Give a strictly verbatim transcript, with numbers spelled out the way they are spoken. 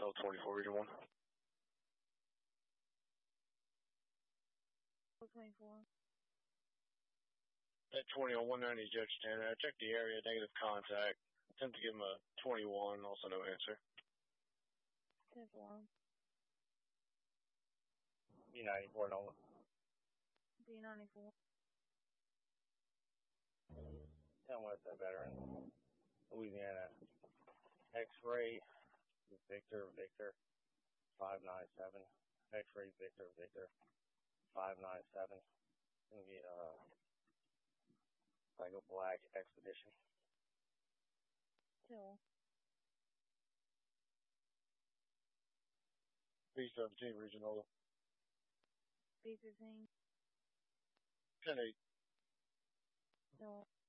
L twenty-four, Region one. L twenty-four. At twenty on one ninety Judge Tanner. I checked the area, negative contact. Attempt to give him a twenty-one, also no answer. ten four. B ninety-four, Nola. B ninety-four. ten West, that veteran. Louisiana. X-ray, Victor, Victor, five nine seven. X-ray, Victor, Victor, five nine seven. Gonna be, uh, Psycho Black Expedition. Two. B seventeen, Regional. B fifteen. ten eight. No.